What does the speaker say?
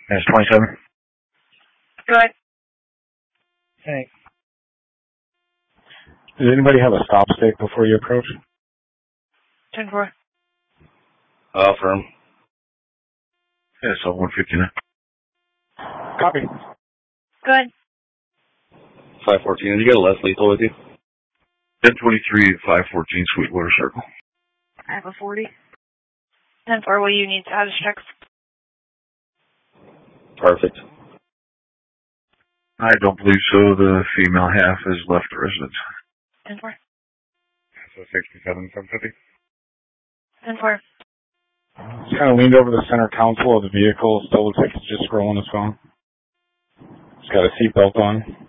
That's 27. Go ahead. Thanks. Does anybody have a stop stick before you approach? 10-4. Firm. Yeah, so 159. Copy. Go ahead. 514. Have you got a less lethal with you? 1023 514 Sweetwater Circle. I have a 40. 10-4, will you need status checks? Perfect. I don't believe so. The female half has left the residence. 10-4. So 67, 750. 10-4. He's kind of leaned over the center console of the vehicle. Still looks like he's just scrolling his phone. He's got a seatbelt on.